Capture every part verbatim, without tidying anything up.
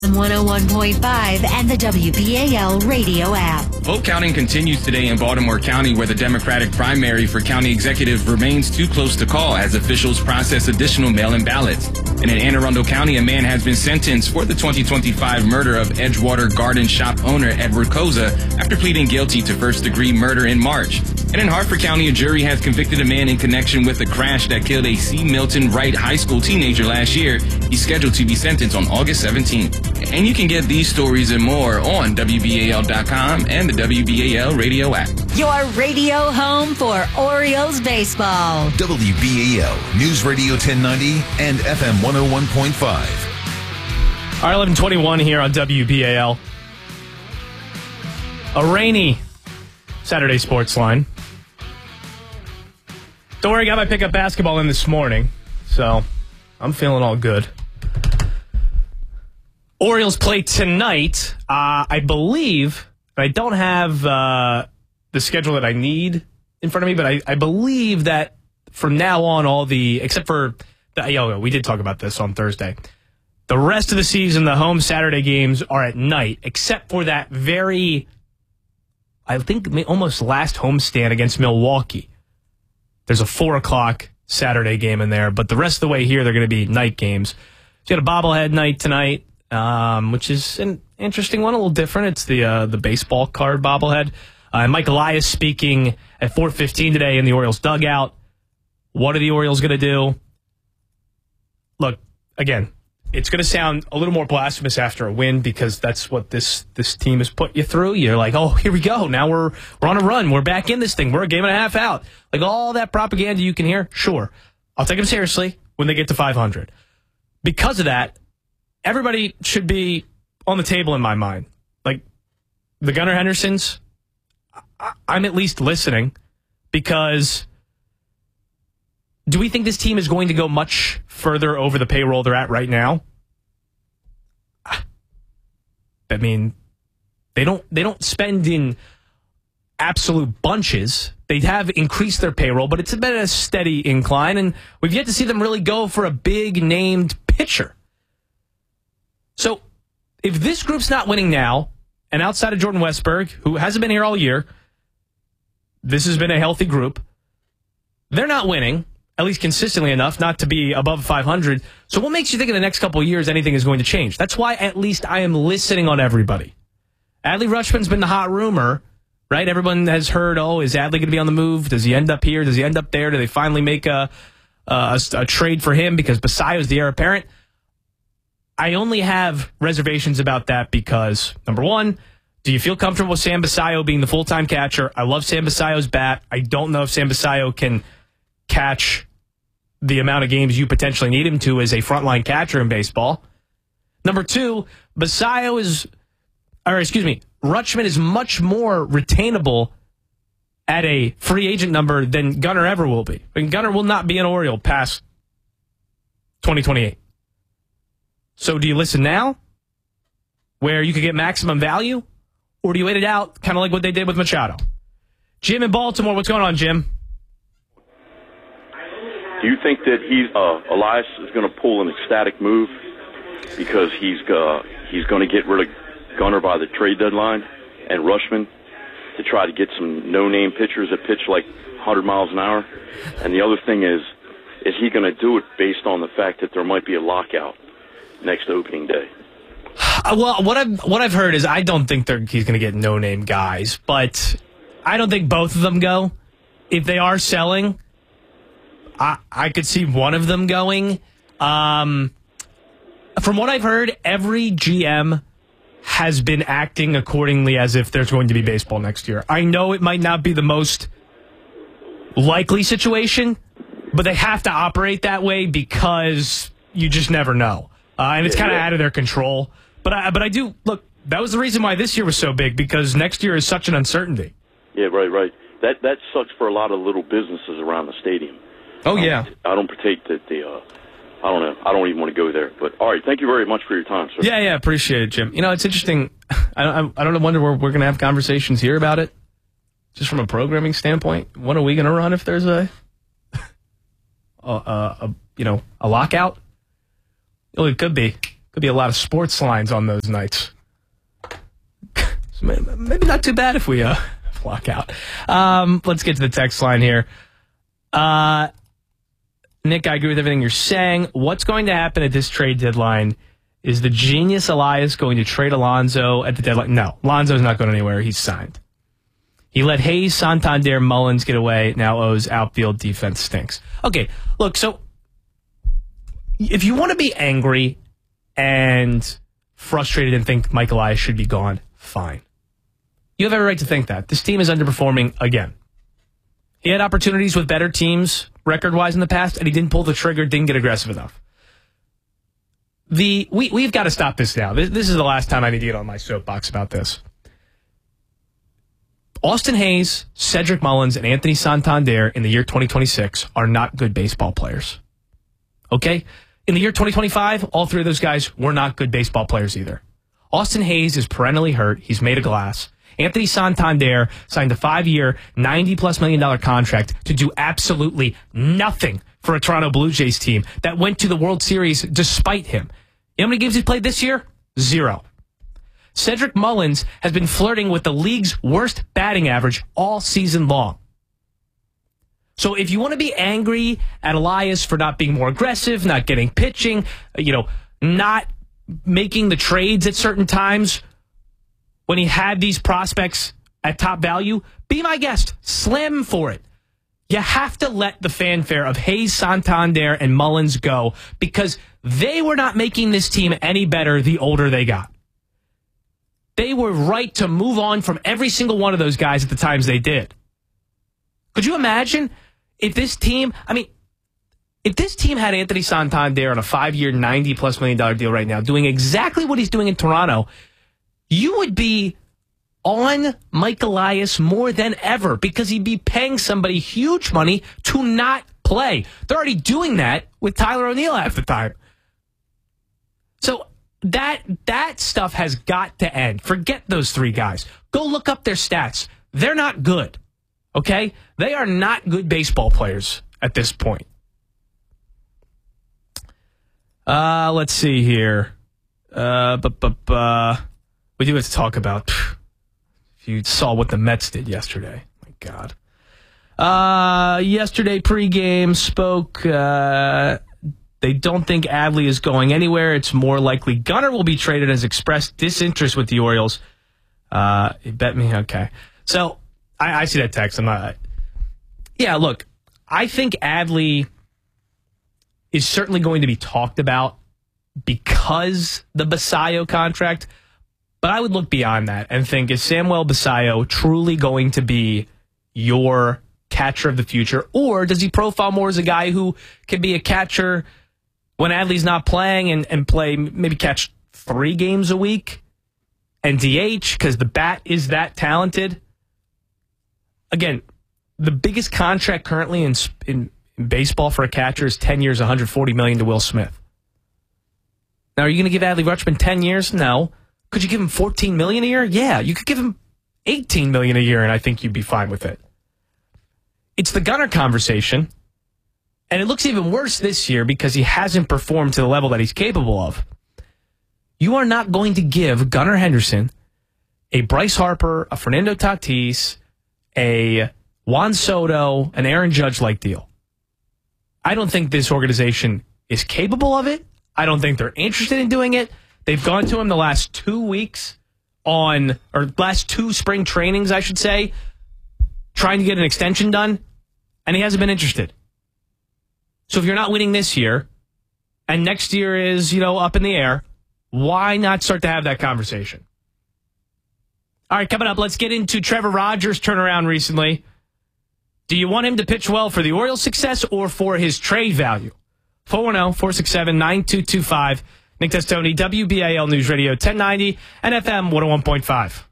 one oh one point five and the W B A L radio app. Vote counting continues today in Baltimore County, where the Democratic primary for county executive remains too close to call as officials process additional mail-in ballots. And in Anne Arundel County, a man has been sentenced for the twenty twenty-five murder of Edgewater Garden Shop owner Edward Koza after pleading guilty to first-degree murder in March. And in Hartford County, a jury has convicted a man in connection with a crash that killed a C. Milton Wright High School teenager last year. He's scheduled to be sentenced on August seventeenth. And you can get these stories and more on W B A L dot com and the W B A L radio app. Your radio home for Orioles baseball. W B A L News Radio ten ninety and F M one oh one point five. All right, eleven twenty-one here on W B A L. A rainy Saturday sports line. Don't worry, I got my pickup basketball in this morning, so I'm feeling all good. Orioles play tonight. Uh, I believe, I don't have uh, the schedule that I need in front of me, but I, I believe that from now on, all the, except for, the, you know, we did talk about this on Thursday. The rest of the season, the home Saturday games are at night, except for that very, I think, almost last homestand against Milwaukee. There's a four o'clock Saturday game in there, but the rest of the way here, they're going to be night games. So you got a bobblehead night tonight. Um, which is an interesting one, a little different. It's the uh, the baseball card bobblehead. Uh, Mike Elias speaking at four fifteen today in the Orioles dugout. What are the Orioles going to do? Look, again, it's going to sound a little more blasphemous after a win because that's what this this team has put you through. You're like, oh, here we go. Now we're we're on a run. We're back in this thing. We're a game and a half out. Like all that propaganda you can hear, sure. I'll take them seriously when they get to five hundred. Because of that, everybody should be on the table in my mind. Like, the Gunnar Hendersons, I- I'm at least listening because do we think this team is going to go much further over the payroll they're at right now? I mean, they don't they don't spend in absolute bunches. They have increased their payroll, but it's been a steady incline, and we've yet to see them really go for a big named pitcher. So, if this group's not winning now, and outside of Jordan Westberg, who hasn't been here all year, this has been a healthy group. They're not winning, at least consistently enough, not to be above five hundred. So what makes you think in the next couple of years anything is going to change? That's why at least I am listening on everybody. Adley Rutschman's been the hot rumor, right? Everyone has heard, oh, is Adley going to be on the move? Does he end up here? Does he end up there? Do they finally make a, a, a trade for him because Basayo's the heir apparent? I only have reservations about that because, number one, do you feel comfortable with Sam Basayo being the full-time catcher? I love Sam Basayo's bat. I don't know if Sam Basayo can catch the amount of games you potentially need him to as a frontline catcher in baseball. Number two, Basayo is, or excuse me, Rutschman is much more retainable at a free agent number than Gunnar ever will be. I mean, Gunnar will not be an Oriole past twenty twenty-eight. So do you listen now, where you could get maximum value, or do you wait it out, kind of like what they did with Machado? Jim in Baltimore, what's going on, Jim? Do you think that he, uh, Elias is going to pull an ecstatic move because he's uh, he's going to get rid of Gunnar by the trade deadline and Rutschman to try to get some no-name pitchers that pitch like one hundred miles an hour? And the other thing is, is he going to do it based on the fact that there might be a lockout next opening day? Uh, well, what I've what I've heard is I don't think they're, he's going to get no-name guys, but I don't think both of them go. If they are selling, I I could see one of them going. Um, from what I've heard, every G M has been acting accordingly as if there's going to be baseball next year. I know it might not be the most likely situation, but they have to operate that way because you just never know. Uh, and it's kind of out of their control. But I, but I do, look, that was the reason why this year was so big, because next year is such an uncertainty. Yeah, right, right. That that sucks for a lot of little businesses around the stadium. Oh, yeah. Um, I don't partake that the, uh, I don't know, I don't even want to go there. But, all right, thank you very much for your time, sir. Yeah, yeah, appreciate it, Jim. You know, it's interesting. I don't, I don't wonder where we're going to have conversations here about it, just from a programming standpoint. When are we going to run if there's a, a, a, a, you know, a lockout? Well, it could be. Could be a lot of sports lines on those nights. So maybe not too bad if we uh, block out. Um, let's get to the text line here. Uh, Nick, I agree with everything you're saying. What's going to happen at this trade deadline? Is the genius Elias going to trade Alonso at the deadline? No, Alonso's not going anywhere. He's signed. He let Hayes, Santander, Mullins get away. Now owes outfield defense stinks. Okay, look, so if you want to be angry and frustrated and think Mike Elias should be gone, fine. You have every right to think that. This team is underperforming again. He had opportunities with better teams record-wise in the past, and he didn't pull the trigger, didn't get aggressive enough. The we, we've got to stop this now. This, this is the last time I need to get on my soapbox about this. Austin Hayes, Cedric Mullins, and Anthony Santander in the year twenty twenty-six are not good baseball players. Okay? In the year twenty twenty-five, all three of those guys were not good baseball players either. Austin Hayes is perennially hurt. He's made of glass. Anthony Santander signed a five-year, ninety-plus million dollar contract to do absolutely nothing for a Toronto Blue Jays team that went to the World Series despite him. You know how many games he's played this year? Zero. Cedric Mullins has been flirting with the league's worst batting average all season long. So if you want to be angry at Elias for not being more aggressive, not getting pitching, you know, not making the trades at certain times when he had these prospects at top value, be my guest. Slam him for it. You have to let the fanfare of Hayes, Santander, and Mullins go because they were not making this team any better the older they got. They were right to move on from every single one of those guys at the times they did. Could you imagine if this team, I mean, if this team had Anthony Santander on a five-year, ninety-plus million dollar deal right now, doing exactly what he's doing in Toronto, you would be on Mike Elias more than ever because he'd be paying somebody huge money to not play. They're already doing that with Tyler O'Neill half the time. So that that stuff has got to end. Forget those three guys. Go look up their stats. They're not good. Okay? They are not good baseball players at this point. Uh, let's see here. Uh, but, but, uh, we do have to talk about, if you saw what the Mets did yesterday. My God. Uh, yesterday pregame spoke, uh, they don't think Adley is going anywhere. It's more likely Gunnar will be traded, as expressed disinterest with the Orioles. Uh, you bet me? Okay. So, I, I see that text. I'm not. Yeah, look, I think Adley is certainly going to be talked about because the Basayo contract. But I would look beyond that and think, is Samuel Basayo truly going to be your catcher of the future? Or does he profile more as a guy who can be a catcher when Adley's not playing and, and play, maybe catch three games a week and D H because the bat is that talented? Again, the biggest contract currently in, in, in baseball for a catcher is ten years, one hundred forty million dollars to Will Smith. Now, are you going to give Adley Rutschman ten years? No. Could you give him fourteen million dollars a year? Yeah, you could give him eighteen million dollars a year, and I think you'd be fine with it. It's the Gunnar conversation, and it looks even worse this year because he hasn't performed to the level that he's capable of. You are not going to give Gunnar Henderson a Bryce Harper, a Fernando Tatis, a Juan Soto, an Aaron Judge-like deal. I don't think this organization is capable of it. I don't think they're interested in doing it. They've gone to him the last two weeks on, or last two spring trainings, I should say, trying to get an extension done, and he hasn't been interested. So if you're not winning this year, and next year is, you know, up in the air, why not start to have that conversation? All right, coming up, let's get into Trevor Rogers' turnaround recently. Do you want him to pitch well for the Orioles' success or for his trade value? four one zero, four six seven, nine two two five. Nick Testoni, W B A L News Radio ten ninety and F M one oh one point five.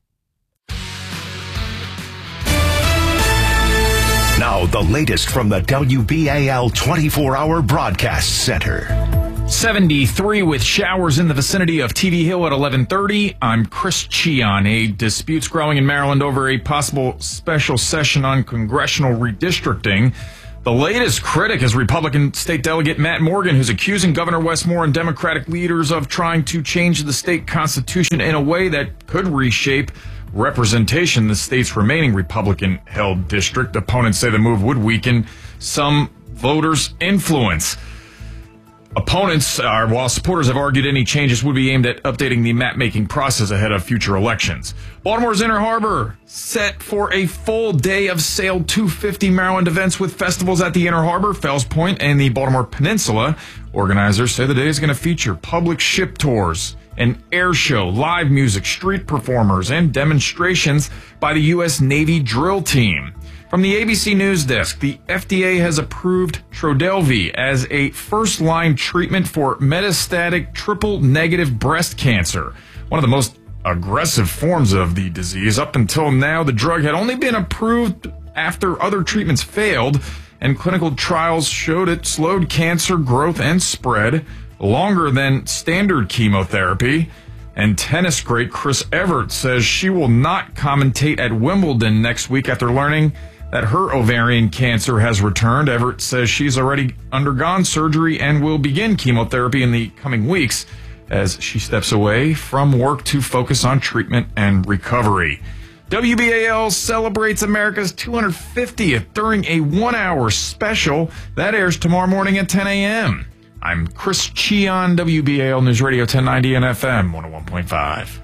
Now, the latest from the W B A L twenty-four hour Broadcast Center. seventy-three with showers in the vicinity of T V Hill at eleven thirty. I'm Chris Chion. A disputes growing in Maryland over a possible special session on congressional redistricting. The latest critic is Republican State Delegate Matt Morgan, who's accusing Governor Wes Moore and Democratic leaders of trying to change the state constitution in a way that could reshape representation in the state's remaining Republican-held district. Opponents say the move would weaken some voters' influence. Opponents, are, while supporters have argued any changes would be aimed at updating the map-making process ahead of future elections. Baltimore's Inner Harbor set for a full day of Sail two fifty Maryland events with festivals at the Inner Harbor, Fells Point, and the Baltimore Peninsula. Organizers say the day is going to feature public ship tours, an air show, live music, street performers, and demonstrations by the U S Navy drill team. From the A B C News Desk, the F D A has approved Trodelvy as a first-line treatment for metastatic triple-negative breast cancer, one of the most aggressive forms of the disease. Up until now, the drug had only been approved after other treatments failed, and clinical trials showed it slowed cancer growth and spread longer than standard chemotherapy. And tennis great Chris Evert says she will not commentate at Wimbledon next week after learning that her ovarian cancer has returned. Everett says she's already undergone surgery and will begin chemotherapy in the coming weeks as she steps away from work to focus on treatment and recovery. W B A L celebrates America's two hundred fiftieth during a one-hour special that airs tomorrow morning at ten a.m. I'm Chris Cheon, W B A L News Radio ten ninety and F M one oh one point five.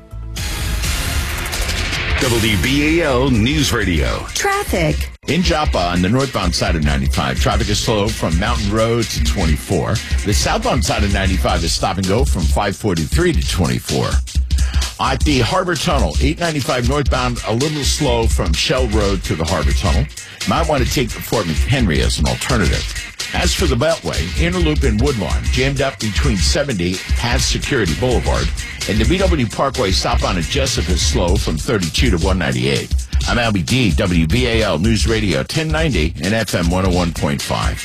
W B A L News Radio. Traffic. In Joppa on the northbound side of ninety-five, traffic is slow from Mountain Road to twenty-four. The southbound side of ninety-five is stop and go from five forty-three to twenty-four. At the Harbor Tunnel, eight ninety-five northbound, a little slow from Shell Road to the Harbor Tunnel. You might want to take the Fort McHenry as an alternative. As for the Beltway, inner loop in Woodlawn, jammed up between seventy past Security Boulevard, and the B W Parkway southbound at Jessup is slow from thirty-two to one ninety-eight. I'm Albie D, W B A L News Radio ten ninety and F M one oh one point five.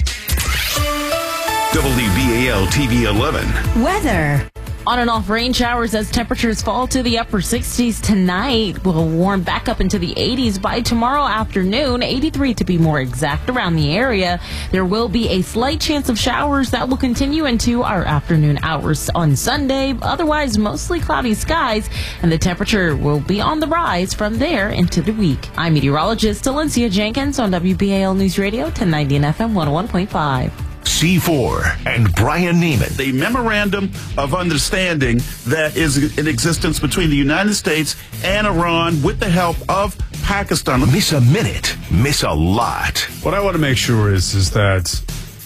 W B A L T V eleven. Weather. On and off rain showers as temperatures fall to the upper sixties tonight. We'll warm back up into the eighties by tomorrow afternoon, eighty-three to be more exact around the area. There will be a slight chance of showers that will continue into our afternoon hours on Sunday. Otherwise, mostly cloudy skies, and the temperature will be on the rise from there into the week. I'm meteorologist Alencia Jenkins on W B A L News Radio ten ninety and F M one oh one point five. C four and Brian Neiman. The memorandum of understanding that is in existence between the United States and Iran with the help of Pakistan. Miss a minute, miss a lot. What I want to make sure is, is that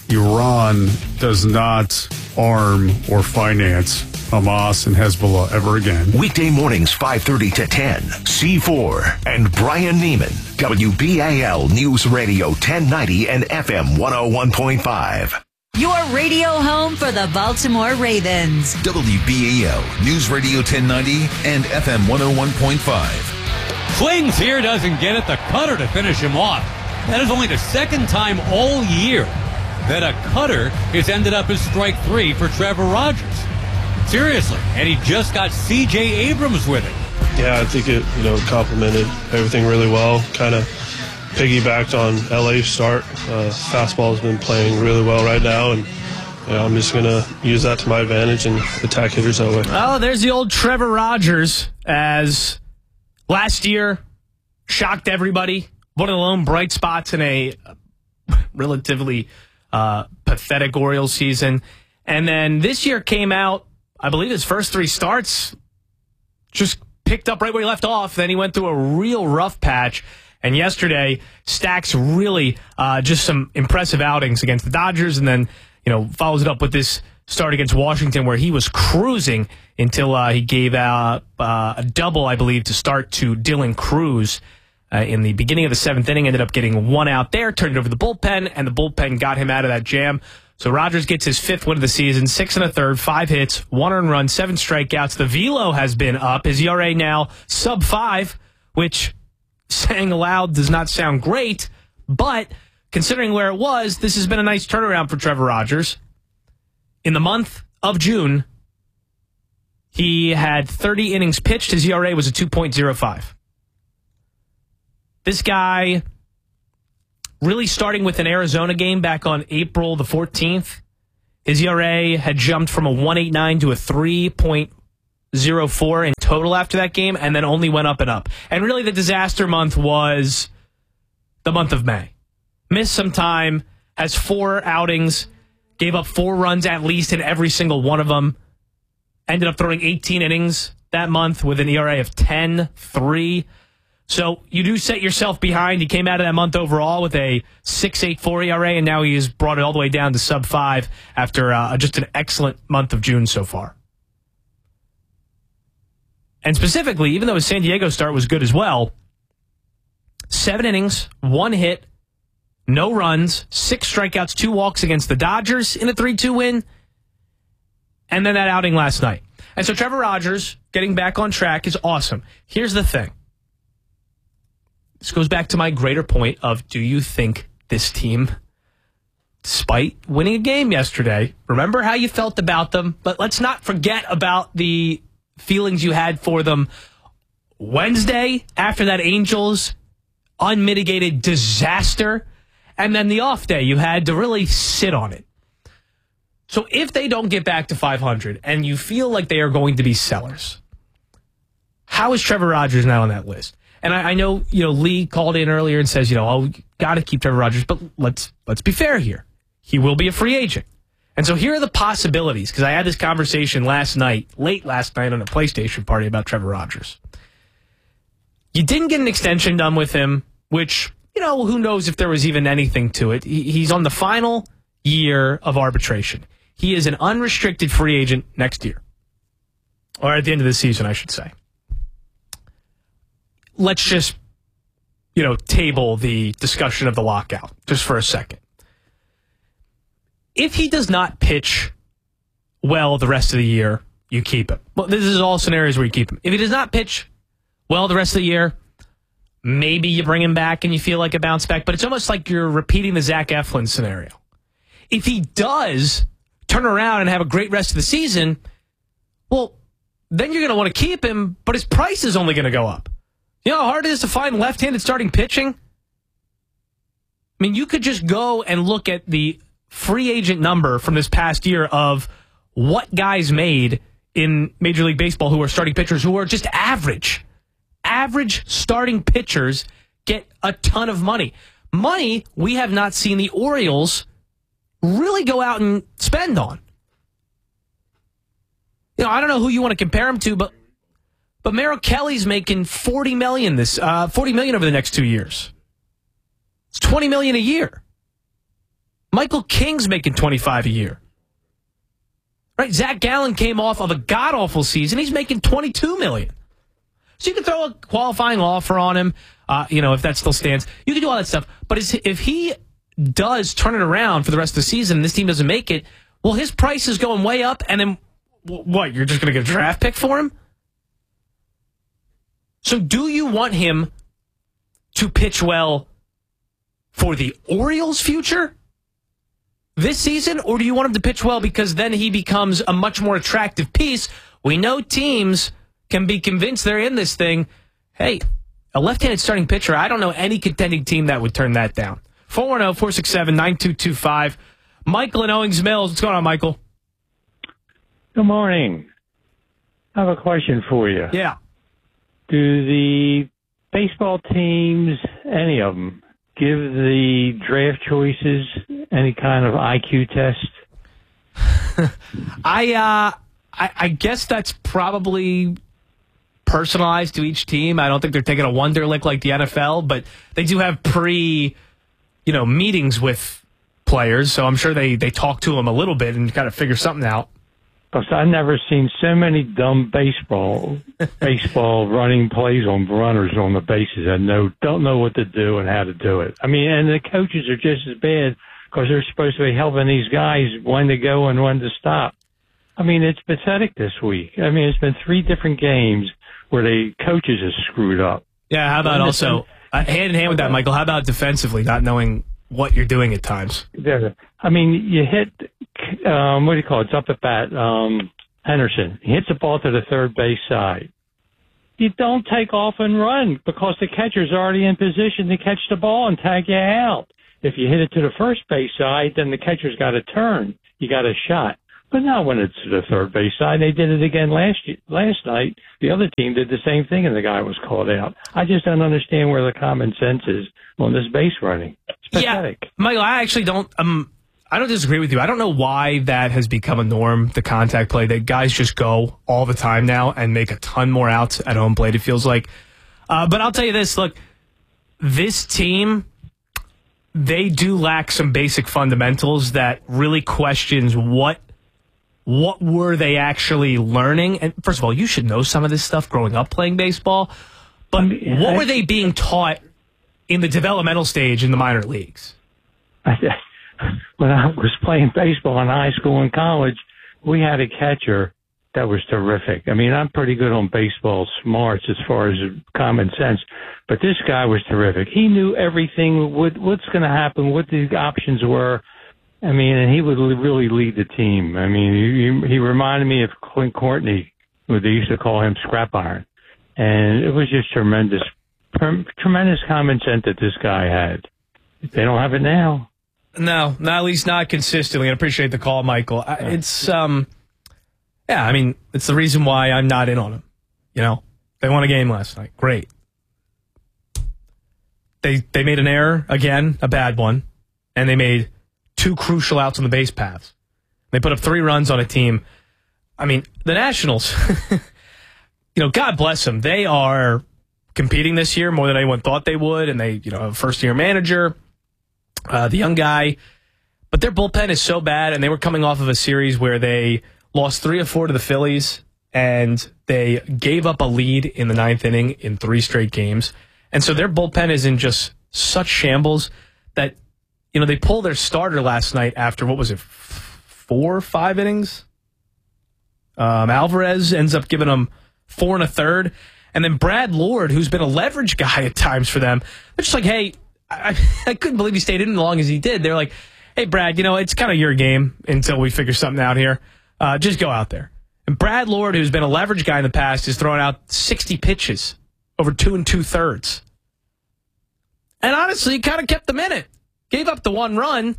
Iran does not arm or finance Hamas and Hezbollah ever again. Weekday mornings five thirty to ten. C four and Brian Neiman. W B A L News Radio ten ninety and F M one oh one point five. Your radio home for the Baltimore Ravens. W B A L News Radio ten ninety and F M one oh one point five. Flings here doesn't get it. The cutter to finish him off. That is only the second time all year that a cutter has ended up as strike three for Trevor Rogers. Seriously. And he just got C J Abrams with it. Yeah, I think it, you know, complemented everything really well. Kind of piggybacked on L A's start. Uh, fastball's been playing really well right now, and you know, I'm just going to use that to my advantage and attack hitters that way. Oh, there's the old Trevor Rogers, as last year shocked everybody. One of the lone bright spots in a relatively uh, pathetic Orioles season. And then this year came out, I believe his first three starts just picked up right where he left off. Then he went through a real rough patch. And yesterday, stacks really uh, just some impressive outings against the Dodgers, and then, you know, follows it up with this start against Washington where he was cruising until uh, he gave out uh, a double, I believe, to start to Dylan Cruz uh, in the beginning of the seventh inning. Ended up getting one out there, turned it over to the bullpen, and the bullpen got him out of that jam. So Rogers gets his fifth win of the season, six and a third, five hits, one earned run, seven strikeouts. The velo has been up. His E R A now sub five, which, saying aloud, does not sound great, but considering where it was, this has been a nice turnaround for Trevor Rogers. In the month of June, he had thirty innings pitched. His E R A was a two point oh five. This guy really starting with an Arizona game back on April the fourteenth. His E R A had jumped from a one point eight nine to a three point oh four in total after that game, and then only went up and up. And really the disaster month was the month of May. Missed some time, has four outings, gave up four runs at least in every single one of them. Ended up throwing eighteen innings that month with an E R A of ten three. So you do set yourself behind. He came out of that month overall with a six point eight four E R A, and now he has brought it all the way down to sub five after uh, just an excellent month of June so far. And specifically, even though his San Diego start was good as well, seven innings, one hit, no runs, six strikeouts, two walks against the Dodgers in a three two win, and then that outing last night. And so Trevor Rogers getting back on track is awesome. Here's the thing. This goes back to my greater point of, do you think this team, despite winning a game yesterday, remember how you felt about them, but let's not forget about the feelings you had for them Wednesday after that Angels unmitigated disaster, and then the off day you had to really sit on it. So if they don't get back to five hundred and you feel like they are going to be sellers, how is Trevor Rogers now on that list? And I, I know, you know, Lee called in earlier and says, you know, oh, got to keep Trevor Rogers, but let's let's be fair here. He will be a free agent. And so here are the possibilities, because I had this conversation last night, late last night on a PlayStation party about Trevor Rogers. You didn't get an extension done with him, which, you know, who knows if there was even anything to it. He, he's on the final year of arbitration. He is an unrestricted free agent next year. Or at the end of the season, I should say. Let's just, you know, table the discussion of the lockout just for a second. If he does not pitch well the rest of the year, you keep him. Well, this is all scenarios where you keep him. If he does not pitch well the rest of the year, maybe you bring him back and you feel like a bounce back, but it's almost like you're repeating the Zach Eflin scenario. If he does turn around and have a great rest of the season, well, then you're going to want to keep him, but his price is only going to go up. You know how hard it is to find left-handed starting pitching? I mean, you could just go and look at the free agent number from this past year of what guys made in Major League Baseball who are starting pitchers who are just average. Average starting pitchers get a ton of money. Money we have not seen the Orioles really go out and spend on. You know, I don't know who you want to compare him to, but but Merrill Kelly's making forty million this uh, forty million over the next two years. It's twenty million a year. Michael King's making twenty-five a year. Right? Zach Gallen came off of a god awful season. He's making twenty-two million. So you can throw a qualifying offer on him, uh, you know, if that still stands. You can do all that stuff. But if he does turn it around for the rest of the season and this team doesn't make it, well, his price is going way up. And then, what, you're just going to get a draft pick for him? So do you want him to pitch well for the Orioles' future this season? Or do you want him to pitch well because then he becomes a much more attractive piece? We know teams can be convinced they're in this thing. Hey, a left-handed starting pitcher, I don't know any contending team that would turn that down. four one zero, four six seven, nine two two five. Michael in Owings Mills. What's going on, Michael? Good morning. I have a question for you. Yeah. Do the baseball teams, any of them, give the draft choices any kind of I Q test? I, uh, I I guess that's probably personalized to each team. I don't think they're taking a Wonderlic like the N F L, but they do have pre, you know, meetings with players, so I'm sure they, they talk to them a little bit and kind of figure something out. Because I've never seen so many dumb baseball baseball running plays on runners on the bases and no don't know what to do and how to do it. I mean, and the coaches are just as bad because they're supposed to be helping these guys when to go and when to stop. I mean, it's pathetic this week. I mean, it's been three different games where the coaches have screwed up. Yeah, how about also, uh, hand in hand with that, Michael, how about defensively, not knowing what you're doing at times? Yeah. I mean, you hit, um, what do you call it? It's up at bat, um, Henderson. He hits the ball to the third base side. You don't take off and run because the catcher's already in position to catch the ball and tag you out. if you hit it to the first base side, then the catcher's got to turn. You got a shot. But not when it's to the third base side. They did it again last last night. The other team did the same thing, and the guy was called out. I just don't understand where the common sense is on this base running. It's pathetic. Yeah, Michael, I actually don't. Um, I don't disagree with you. I don't know why that has become a norm. The contact play that guys just go all the time now and make a ton more outs at home plate. It feels like. Uh, but I'll tell you this: look, this team, they do lack some basic fundamentals that really questions what. What were they actually learning? And first of all, you should know some of this stuff growing up playing baseball. But what were they being taught in the developmental stage in the minor leagues? When I was playing baseball in high school and college, we had a catcher that was terrific. I mean, I'm pretty good on baseball smarts as far as common sense, but this guy was terrific. He knew everything, what, what's going to happen, what the options were. I mean, and he would really lead the team. I mean, he, he reminded me of Clint Courtney, who they used to call him Scrap Iron. And it was just tremendous, tremendous common sense that this guy had. They don't have it now. No, not at least not consistently. I appreciate the call, Michael. It's, um, yeah, I mean, it's the reason why I'm not in on him. You know, they won a game last night. Great. They they made an error again, a bad one, and they made two crucial outs on the base paths. They put up three runs on a team. I mean, the Nationals, you know, God bless them. They are competing this year more than anyone thought they would, and they, you know, have a first-year manager, uh, the young guy. But their bullpen is so bad, and they were coming off of a series where they lost three or four to the Phillies, and they gave up a lead in the ninth inning in three straight games. And so their bullpen is in just such shambles that, you know, they pulled their starter last night after, what was it, four or five innings? Um, Alvarez ends up giving them four and a third. And then Brad Lord, who's been a leverage guy at times for them, they're just like, hey, I, I couldn't believe he stayed in as long as he did. They're like, hey, Brad, you know, it's kind of your game until we figure something out here. Uh, just go out there. And Brad Lord, who's been a leverage guy in the past, is throwing out sixty pitches over two and two thirds. And honestly, he kind of kept them in it. Gave up the one run,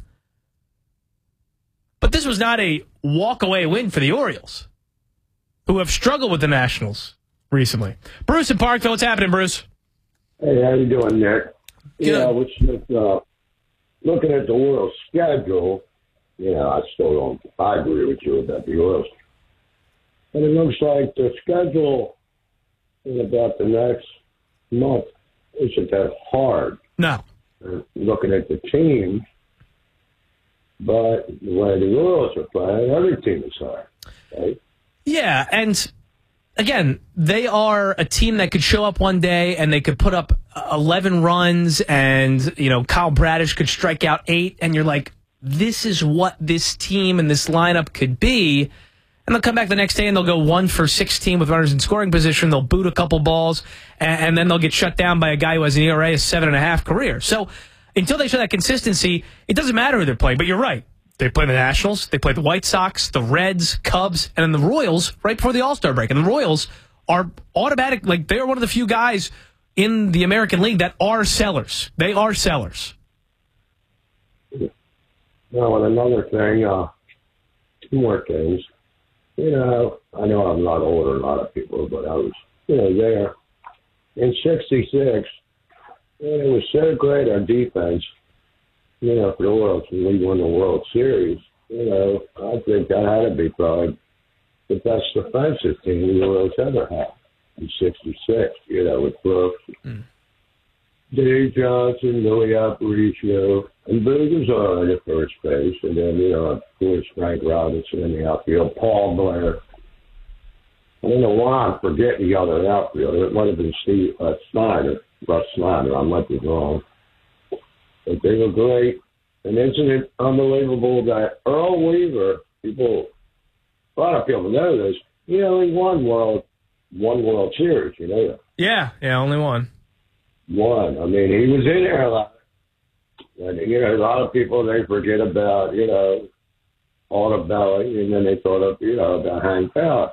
but this was not a walk-away win for the Orioles, who have struggled with the Nationals recently. Bruce in Parkville, what's happening, Bruce? Hey, how you doing, Nick? Good. Yeah, which uh, looking at the Orioles schedule, you know, I still don't, I agree with you about the Orioles. But it looks like the schedule in about the next month isn't that hard. No. Looking at the team, but the way the Orioles are playing, every team is hard, right? Yeah, and again, they are a team that could show up one day and they could put up eleven runs, and you know Kyle Bradish could strike out eight, and you're like, this is what this team and this lineup could be. And they'll come back the next day and they'll go one for sixteen with runners in scoring position. They'll boot a couple balls, and, and then they'll get shut down by a guy who has an E R A of seven and a half career. So until they show that consistency, it doesn't matter who they're playing. But you're right. They play the Nationals, they play the White Sox, the Reds, Cubs, and then the Royals right before the All-Star break. And the Royals are automatic, like they're one of the few guys in the American League that are sellers. They are sellers. Well, and another thing, uh, two more things. You know, I know I'm not older than a lot of people, but I was, you know, there in sixty-six, and it was so great on defense, you know, for the Orioles when we won the World Series. You know, I think that had to be probably the best defensive team the Orioles ever had in sixty-six, you know, with Brooks, mm. Dave Johnson, Louis Aparicio, and Boogers are at first base, and then, you know, of course, Frank Robinson in the outfield, Paul Blair. I don't know why I'm forgetting the other outfielder. It might have been Steve uh, Snyder, Russ Snyder. I might be wrong. But they were great. And isn't it unbelievable that Earl Weaver, people, a lot of people know this, he only won World, one World Series, you know that? Yeah, yeah, only one. One. I mean, he was in there a lot. And, you know, a lot of people, they forget about, you know, Alda Belly, and then they thought of, you know, about Hank Powell.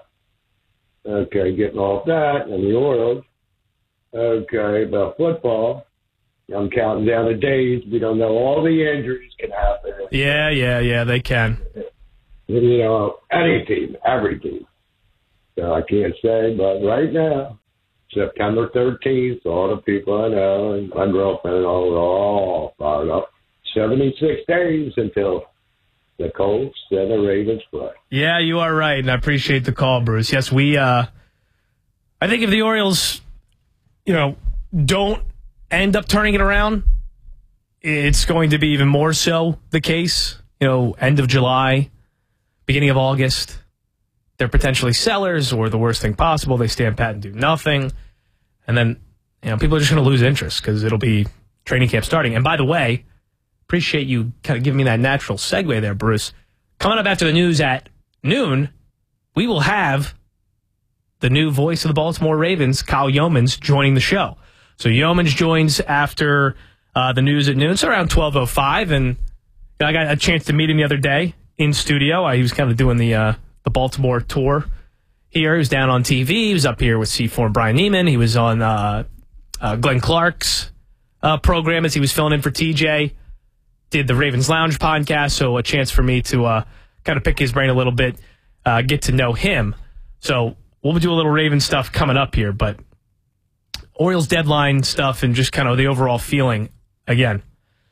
Okay, getting off that, and the Orioles. Okay, about football. I'm counting down the days. We don't know. All the injuries can happen. Yeah, yeah, yeah, they can. You know, any team, every team. So I can't say, but right now, September thirteenth, all the people I know and my girlfriend and all are all fired up. seventy-six days until the Colts and the Ravens play. Yeah, you are right, and I appreciate the call, Bruce. Yes, we, uh, I think if the Orioles, you know, don't end up turning it around, it's going to be even more so the case. You know, end of July, beginning of August, they're potentially sellers, or the worst thing possible, they stand pat and do nothing. And then, you know, people are just going to lose interest because it'll be training camp starting. And by the way, appreciate you kind of giving me that natural segue there, Bruce. Coming up after the news at noon, we will have the new voice of the Baltimore Ravens, Kyle Yeomans, joining the show. So Yeomans joins after uh, the news at noon, so around twelve oh five. And you know, I got a chance to meet him the other day in studio. Uh, he was kind of doing the uh, the Baltimore tour here. He was down on T V. He was up here with C four and Brian Neiman. He was on uh, uh, Glenn Clark's uh, program as he was filling in for T J. Did the Ravens Lounge podcast, so a chance for me to uh, kind of pick his brain a little bit, uh, get to know him. So we'll do a little Ravens stuff coming up here, but Orioles deadline stuff and just kind of the overall feeling, again,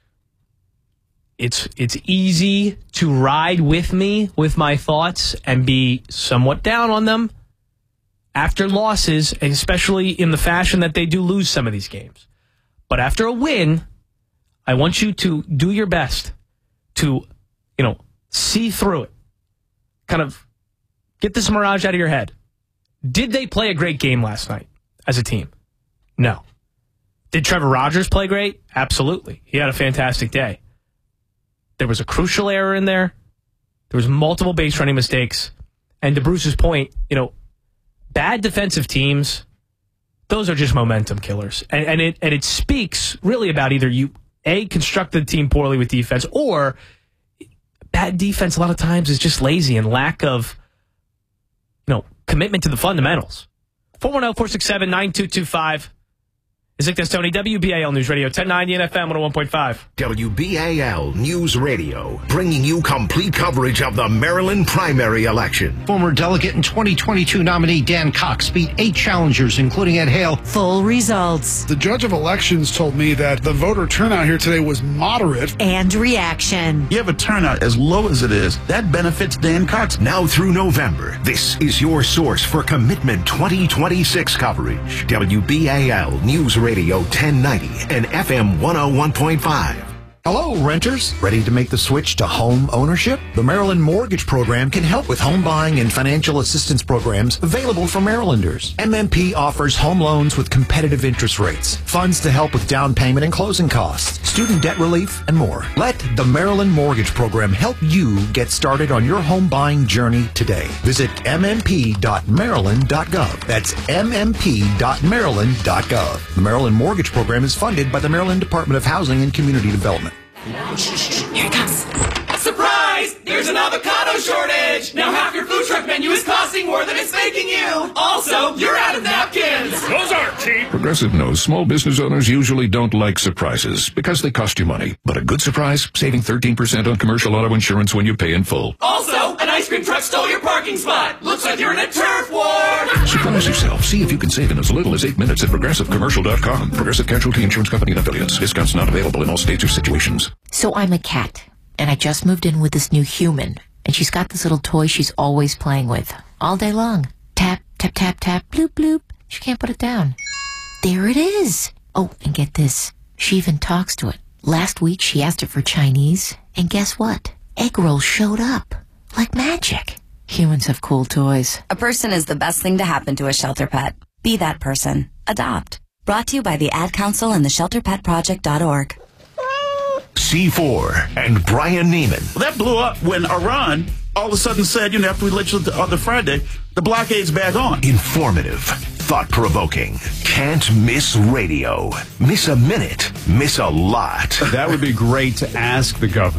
it's it's easy to ride with me with my thoughts and be somewhat down on them after losses, especially in the fashion that they do lose some of these games. But after a win, I want you to do your best to, you know, see through it. Kind of get this mirage out of your head. Did they play a great game last night as a team? No. Did Trevor Rogers play great? Absolutely. He had a fantastic day. There was a crucial error in there. There was multiple base running mistakes. And to Bruce's point, you know, bad defensive teams, those are just momentum killers. And, and it and it speaks really about either you, A, constructed the team poorly with defense, or bad defense a lot of times is just lazy and lack of, you know, commitment to the fundamentals. four one zero, four six seven, nine two two five. Zach Tony, W B A L News Radio, ten ninety and F M one oh one point five. W B A L News Radio, bringing you complete coverage of the Maryland primary election. Former delegate and twenty twenty-two nominee Dan Cox beat eight challengers, including Ed Hale. Full results. The judge of elections told me that the voter turnout here today was moderate. And reaction. You have a turnout as low as it is. That benefits Dan Cox. Now through November, this is your source for Commitment twenty twenty-six coverage. W B A L News Radio. Radio ten ninety and F M one oh one point five. Hello, renters. Ready to make the switch to home ownership? The Maryland Mortgage Program can help with home buying and financial assistance programs available for Marylanders. M M P offers home loans with competitive interest rates, funds to help with down payment and closing costs, student debt relief, and more. Let the Maryland Mortgage Program help you get started on your home buying journey today. Visit m m p dot maryland dot gov. That's m m p dot maryland dot gov. The Maryland Mortgage Program is funded by the Maryland Department of Housing and Community Development. Here it comes. Surprise! There's an avocado shortage! Now half your food truck menu is costing more than it's making you! Also, you're out of napkins! Those aren't cheap! Progressive knows small business owners usually don't like surprises because they cost you money. But a good surprise, saving thirteen percent on commercial auto insurance when you pay in full. Also, an ice cream truck stole your parking spot! Looks like you're in a turf war! Surprise yourself. See if you can save in as little as eight minutes at progressive commercial dot com. Progressive Casualty Insurance Company and affiliates. Discounts not available in all states or situations. So I'm a cat, and I just moved in with this new human, and she's got this little toy she's always playing with, all day long. Tap, tap, tap, tap, bloop, bloop. She can't put it down. There it is. Oh, and get this. She even talks to it. Last week, she asked it for Chinese, and guess what? Egg rolls showed up. Like magic. Humans have cool toys. A person is the best thing to happen to a shelter pet. Be that person. Adopt. Brought to you by the Ad Council and the shelter pet project dot org. C four and Brian Neiman. Well, that blew up when Iran all of a sudden said, you know, after we let you the other Friday, the blockade's back on. Informative, thought-provoking, can't miss radio. Miss a minute, miss a lot. That would be great to ask the governor.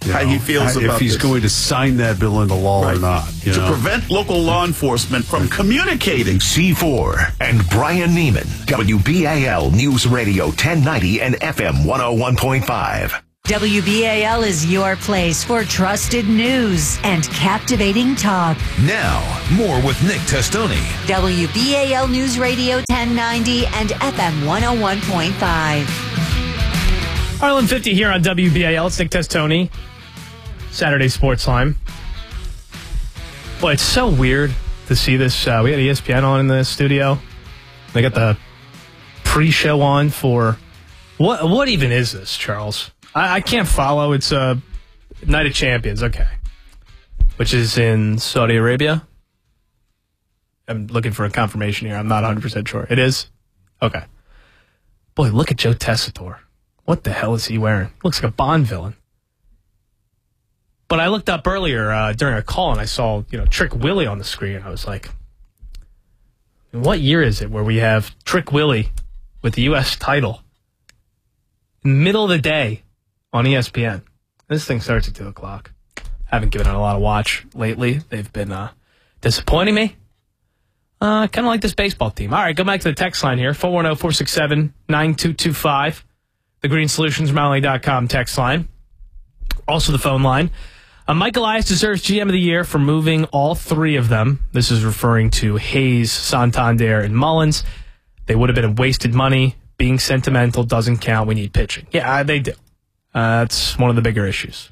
you how know, he feels if about he's this. going to sign that bill into law Right. or not. You to know? prevent local law enforcement from communicating. C four and Brian Neiman, W B A L News Radio ten ninety and F M one oh one point five. W B A L is your place for trusted news and captivating talk. Now, more with Nick Testoni. W B A L News Radio ten ninety and F M one oh one point five. Harlan fifty here on W B A L. It's Nick Testoni. Saturday Sports Line. Boy, it's so weird to see this. Uh, we had E S P N on in the studio. They got the pre-show on for... What What even is this, Charles? I, I can't follow. It's a Night of Champions, okay. Which is in Saudi Arabia. I'm looking for a confirmation here. I'm not one hundred percent sure. It is? Okay. Boy, look at Joe Tessitore. What the hell is he wearing? Looks like a Bond villain. But I looked up earlier uh, during a call and I saw, you know, Trick Willie on the screen. I was like, what year is it where we have Trick Willie with the U S title? Middle of the day on E S P N. This thing starts at two o'clock. Haven't given it a lot of watch lately. They've been uh, disappointing me. Uh, kind of like this baseball team. All right, go back to the text line here. four one zero, four six seven, nine two two five. The Green Solutions Malley dot com text line. Also the phone line. Uh, Mike Elias deserves G M of the Year for moving all three of them. This is referring to Hayes, Santander, and Mullins. They would have been wasted money. Being sentimental doesn't count. We need pitching. Yeah, they do. Uh, that's one of the bigger issues.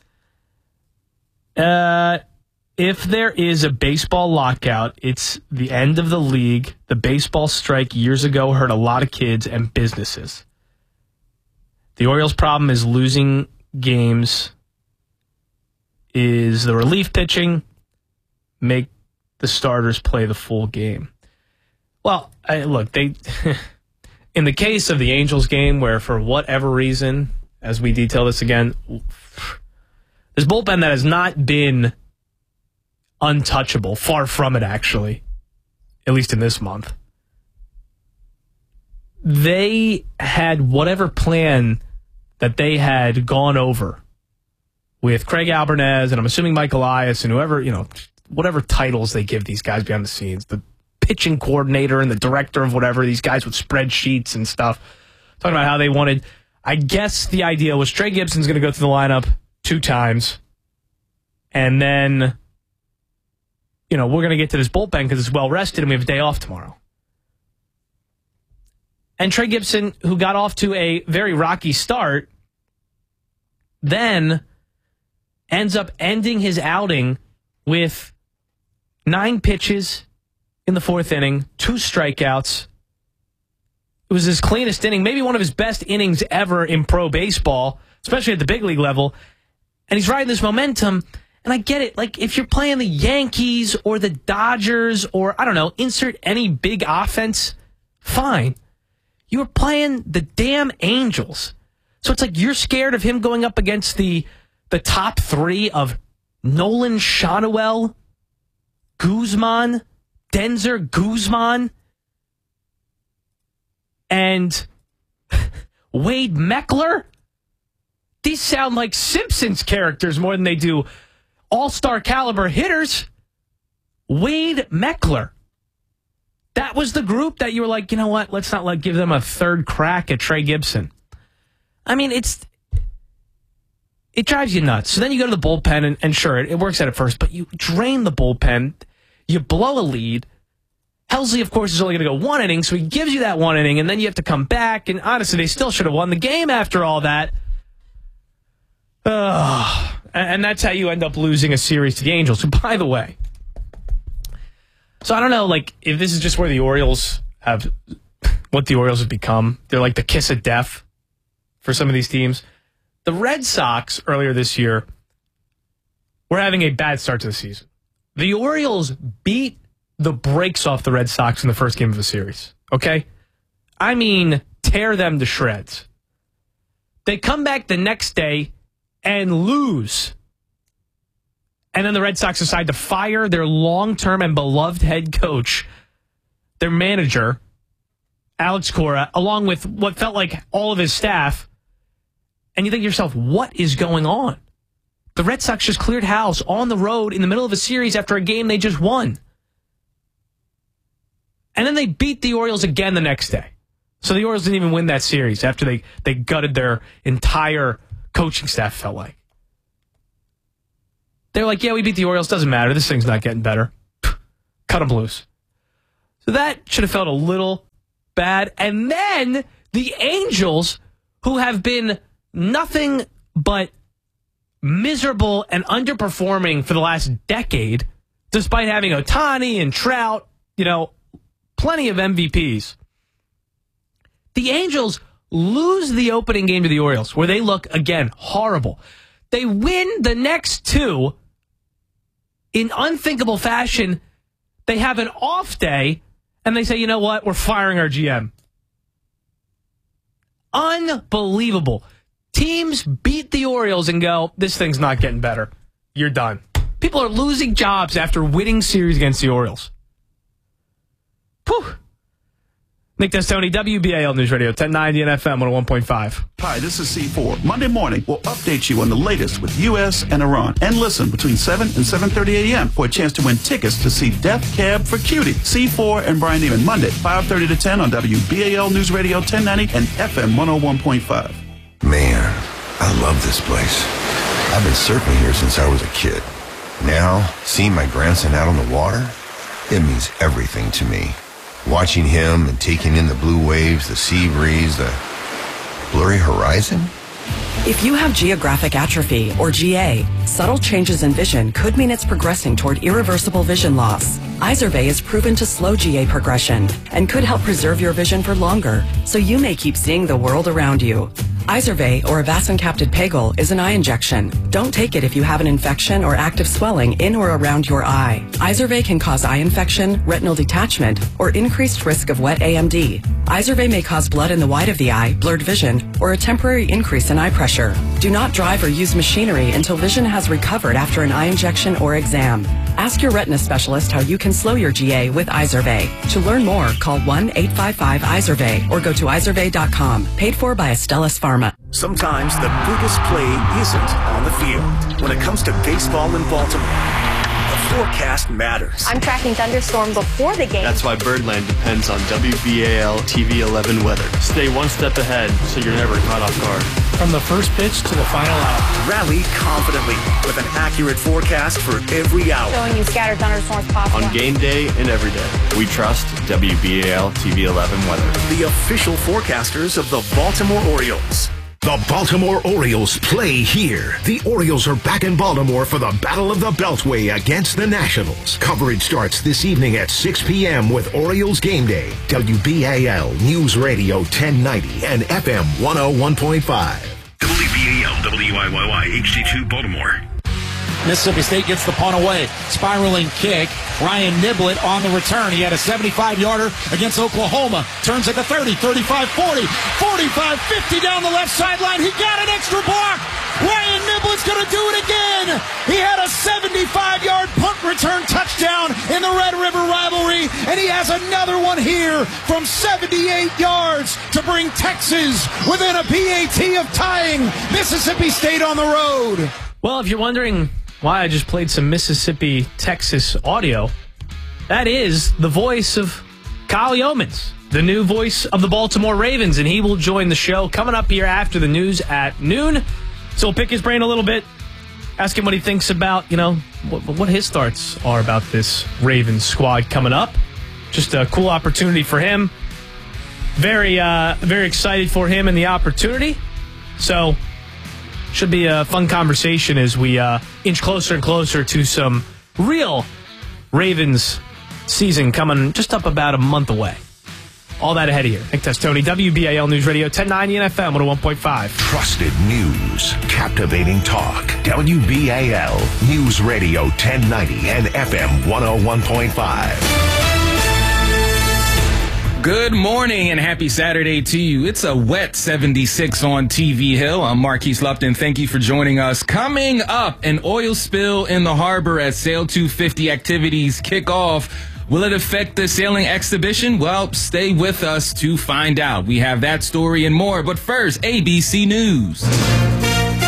Uh, if there is a baseball lockout, it's the end of the league. The baseball strike years ago hurt a lot of kids and businesses. The Orioles' problem is losing games. Is the relief pitching, make the starters play the full game. Well, I, look, they in the case of the Angels game, where for whatever reason, as we detail this again, this bullpen that has not been untouchable, far from it actually, at least in this month. They had whatever plan that they had gone over with Craig Albernez, and I'm assuming Mike Elias, and whoever, you know, whatever titles they give these guys behind the scenes, the pitching coordinator and the director of whatever, these guys with spreadsheets and stuff, talking about how they wanted, I guess the idea was Trey Gibson's going to go through the lineup two times, and then, you know, we're going to get to this bullpen because it's well rested and we have a day off tomorrow. And Trey Gibson, who got off to a very rocky start, then ends up ending his outing with nine pitches in the fourth inning, two strikeouts. It was his cleanest inning, maybe one of his best innings ever in pro baseball, especially at the big league level. And he's riding this momentum. And I get it. Like, if you're playing the Yankees or the Dodgers or, I don't know, insert any big offense, fine. You were playing the damn Angels. So it's like you're scared of him going up against the the top three of Nolan Shotwell, Guzman, Denzer Guzman, and Wade Meckler. These sound like Simpsons characters more than they do all-star caliber hitters. Wade Meckler. That was the group that you were like, you know what, let's not let give them a third crack at Trey Gibson. I mean, it's it drives you nuts. So then you go to the bullpen, and, and sure, it, it works out at first, but you drain the bullpen, you blow a lead. Helsley, of course, is only going to go one inning, so he gives you that one inning, and then you have to come back, and honestly, they still should have won the game after all that. Ugh. And that's how you end up losing a series to the Angels, who, by the way, so I don't know, like, if this is just where the Orioles have, what the Orioles have become. They're like the kiss of death for some of these teams. The Red Sox, earlier this year, were having a bad start to the season. The Orioles beat the brakes off the Red Sox in the first game of the series, okay? I mean, tear them to shreds. They come back the next day and lose. And then the Red Sox decide to fire their long-term and beloved head coach, their manager, Alex Cora, along with what felt like all of his staff. And you think to yourself, what is going on? The Red Sox just cleared house on the road in the middle of a series after a game they just won. And then they beat the Orioles again the next day. So the Orioles didn't even win that series after they, they gutted their entire coaching staff, felt like. They're like, yeah, we beat the Orioles. Doesn't matter. This thing's not getting better. Cut them loose. So that should have felt a little bad. And then the Angels, who have been nothing but miserable and underperforming for the last decade, despite having Ohtani and Trout, you know, plenty of M V Ps. The Angels lose the opening game to the Orioles, where they look, again, horrible. They win the next two in unthinkable fashion. They have an off day, and they say, you know what, we're firing our G M. Unbelievable. Teams beat the Orioles and go, this thing's not getting better. You're done. People are losing jobs after winning series against the Orioles. Whew. Nick Testoni, W B A L News Radio, ten ninety and F M one oh one point five. Hi, this is C four. Monday morning, we'll update you on the latest with U S and Iran. And listen between seven and seven thirty a.m. for a chance to win tickets to see Death Cab for Cutie. C four and Brian Neiman, Monday, five thirty to ten on W B A L News Radio, ten ninety and F M one oh one point five. Man, I love this place. I've been surfing here since I was a kid. Now, seeing my grandson out on the water, it means everything to me. Watching him and taking in the blue waves, the sea breeze, the blurry horizon. If you have geographic atrophy, or G A, subtle changes in vision could mean it's progressing toward irreversible vision loss. Izervay is proven to slow G A progression and could help preserve your vision for longer, so you may keep seeing the world around you. Izervay, or avacincaptad pegol, is an eye injection. Don't take it if you have an infection or active swelling in or around your eye. Izervay can cause eye infection, retinal detachment, or increased risk of wet A M D. Izervay may cause blood in the white of the eye, blurred vision, or a temporary increase in eye pressure. Do not drive or use machinery until vision has recovered after an eye injection or exam. Ask your retina specialist how you can slow your G A with Izervay. To learn more, call one eight five five Izervay or go to izervay dot com. Paid for by Astellas Pharma. Sometimes the biggest play isn't on the field. When it comes to baseball in Baltimore, the forecast matters. I'm tracking thunderstorm before the game. That's why Birdland depends on W B A L T V eleven weather. Stay one step ahead so you're never caught off guard. From the first pitch to the final out. Rally confidently with an accurate forecast for every hour. Showing you scattered thunderstorms possible. On game day and every day, we trust W B A L T V eleven weather. The official forecasters of the Baltimore Orioles. The Baltimore Orioles play here. The Orioles are back in Baltimore for the Battle of the Beltway against the Nationals. Coverage starts this evening at six p.m. with Orioles Game Day. W B A L News Radio ten ninety and F M one oh one point five. W B A L W I Y Y H D two Baltimore. Mississippi State gets the punt away. Spiraling kick. Ryan Niblett on the return. He had a seventy-five-yarder against Oklahoma. Turns at the thirty, thirty-five, forty, forty-five, fifty down the left sideline. He got an extra block. Ryan Niblett's going to do it again. He had a seventy-five-yard punt return touchdown in the Red River rivalry, and he has another one here from seventy-eight yards to bring Texas within a P A T of tying Mississippi State on the road. Well, if you're wondering why I just played some Mississippi, Texas audio, that is the voice of Kyle Yeomans, the new voice of the Baltimore Ravens, and he will join the show coming up here after the news at noon. So we'll pick his brain a little bit, ask him what he thinks about, you know, what, what his thoughts are about this Ravens squad coming up. Just a cool opportunity for him. Very, uh, very excited for him and the opportunity. So should be a fun conversation as we uh, inch closer and closer to some real Ravens season coming just up about a month away. All that ahead of here. Nick Testoni, W B A L News Radio, ten ninety and F M one oh one point five. Trusted news, captivating talk. W B A L News Radio, ten ninety and F M one oh one point five. Good morning and happy Saturday to you. It's a wet seventy-six on T V Hill. I'm Marquise Lupton. Thank you for joining us. Coming up, an oil spill in the harbor as Sail two fifty activities kick off. Will it affect the sailing exhibition? Well, stay with us to find out. We have that story and more. But first, A B C News.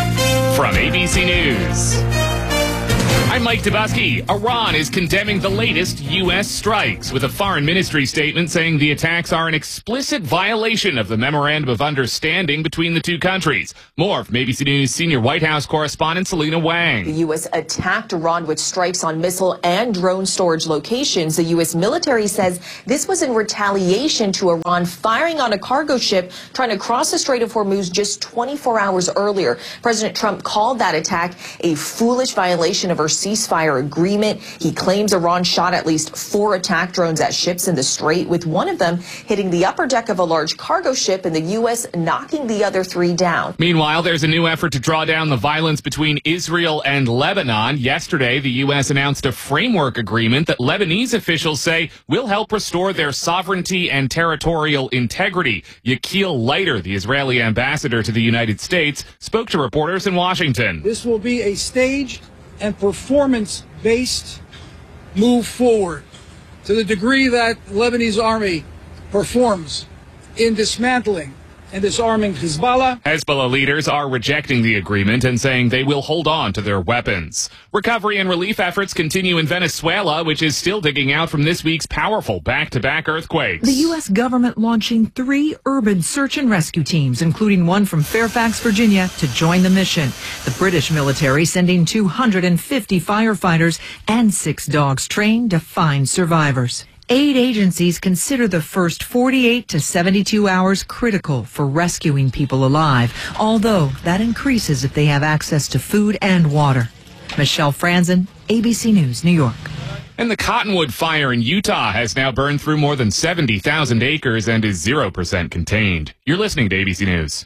from A B C News. I'm Mike Dubusky. Iran is condemning the latest U S strikes with a foreign ministry statement saying the attacks are an explicit violation of the Memorandum of Understanding between the two countries. More from A B C News senior White House correspondent Selena Wang. The U S attacked Iran with strikes on missile and drone storage locations. The U S military says this was in retaliation to Iran firing on a cargo ship trying to cross the Strait of Hormuz just twenty-four hours earlier. President Trump called that attack a foolish violation of our ceasefire agreement. He claims Iran shot at least four attack drones at ships in the Strait, with one of them hitting the upper deck of a large cargo ship and the U S knocking the other three down. Meanwhile, there's a new effort to draw down the violence between Israel and Lebanon. Yesterday, the U S announced a framework agreement that Lebanese officials say will help restore their sovereignty and territorial integrity. Yakil Leiter, the Israeli ambassador to the United States, spoke to reporters in Washington. This will be a staged and performance-based move forward to the degree that the Lebanese army performs in dismantling and disarming Hezbollah. Hezbollah leaders are rejecting the agreement and saying they will hold on to their weapons. Recovery and relief efforts continue in Venezuela, which is still digging out from this week's powerful back-to-back earthquakes. The U S government launching three urban search and rescue teams, including one from Fairfax, Virginia, to join the mission. The British military sending two hundred fifty firefighters and six dogs trained to find survivors. Aid agencies consider the first forty-eight to seventy-two hours critical for rescuing people alive, although that increases if they have access to food and water. Michelle Franzen, A B C News, New York. And the Cottonwood fire in Utah has now burned through more than seventy thousand acres and is zero percent contained. You're listening to A B C News.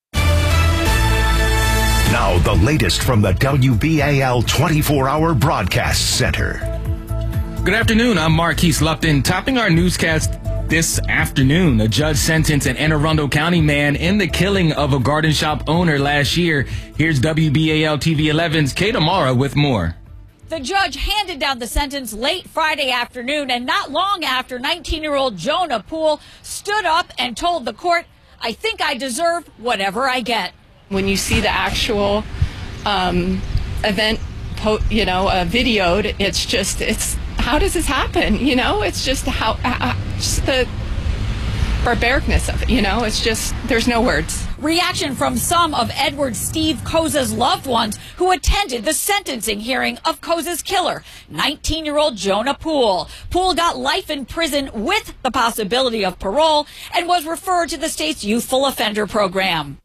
Now the latest from the W B A L twenty-four hour Broadcast Center. Good afternoon. I'm Marquise Lupton. Topping our newscast this afternoon, a judge sentenced an Anne Arundel County man in the killing of a garden shop owner last year. Here's W B A L T V eleven's Kate Amara with more. The judge handed down the sentence late Friday afternoon, and not long after, nineteen-year-old Jonah Poole stood up and told the court, "I think I deserve whatever I get." When you see the actual um, event, po- you know, uh, videoed, it's just, it's, how does this happen? You know, it's just how, how just the barbaricness of it, you know, it's just, there's no words. Reaction from some of Edward Steve Koza's loved ones who attended the sentencing hearing of Koza's killer, nineteen-year-old Jonah Poole. Poole got life in prison with the possibility of parole and was referred to the state's youthful offender program.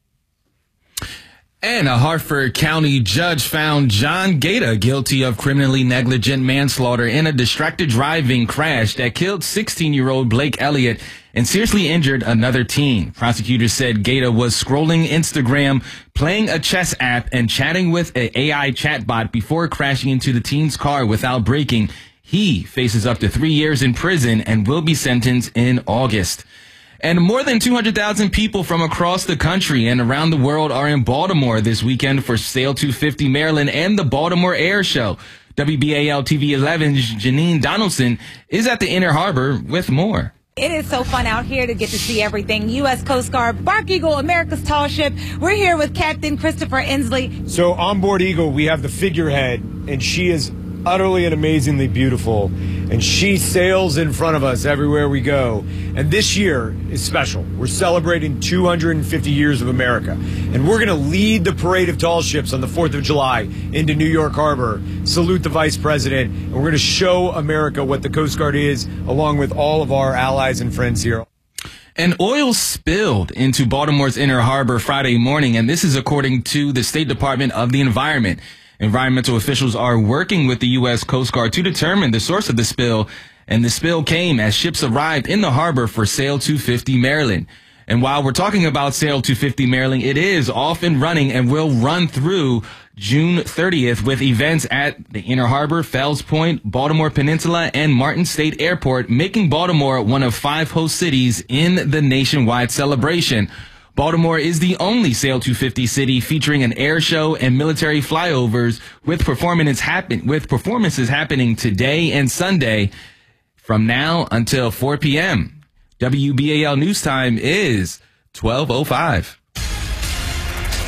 And a Hartford County judge found John Gaeta guilty of criminally negligent manslaughter in a distracted driving crash that killed sixteen-year-old Blake Elliott and seriously injured another teen. Prosecutors said Gaeta was scrolling Instagram, playing a chess app, and chatting with an A I chatbot before crashing into the teen's car without braking. He faces up to three years in prison and will be sentenced in August. And more than two hundred thousand people from across the country and around the world are in Baltimore this weekend for Sail two fifty Maryland and the Baltimore Air Show. W B A L T V eleven's Janine Donaldson is at the Inner Harbor with more. It is so fun out here to get to see everything. U S Coast Guard, Bark Eagle, America's tall ship. We're here with Captain Christopher Inslee. So on board Eagle, we have the figurehead, and she is utterly and amazingly beautiful, and she sails in front of us everywhere we go. And this year is special. We're celebrating two hundred fifty years of America, and we're going to lead the parade of tall ships on the fourth of July into New York Harbor, salute the Vice President, and we're going to show America what the Coast Guard is, along with all of our allies and friends here. And oil spilled into Baltimore's Inner Harbor Friday morning, and this is according to the State Department of the Environment. Environmental officials are working with the U S Coast Guard to determine the source of the spill, and the spill came as ships arrived in the harbor for Sail two fifty Maryland. And while we're talking about Sail two fifty Maryland, it is off and running and will run through June thirtieth with events at the Inner Harbor, Fells Point, Baltimore Peninsula, and Martin State Airport, making Baltimore one of five host cities in the nationwide celebration. Baltimore is the only Sail two fifty city featuring an air show and military flyovers, with performance happen with performances happening today and Sunday from now until four p.m. W B A L News Time is twelve oh five.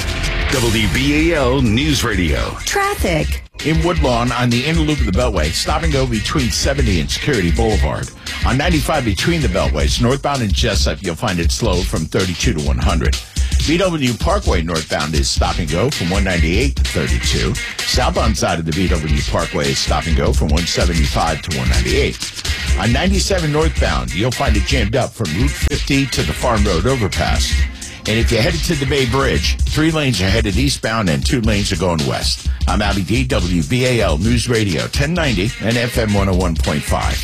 W B A L News Radio. Traffic. In Woodlawn on the inner loop of the Beltway, stop and go between seventy and Security Boulevard. On ninety-five between the Beltways, northbound in Jessup, you'll find it slow from thirty-two to one hundred. B W Parkway northbound is stop and go from one ninety-eight to thirty-two. Southbound side of the B W Parkway is stop and go from one seventy-five to one ninety-eight. On ninety-seven northbound, you'll find it jammed up from Route fifty to the Farm Road overpass. And if you're headed to the Bay Bridge, three lanes are headed eastbound and two lanes are going west. I'm Abby D, W B A L News Radio ten ninety and F M one oh one point five.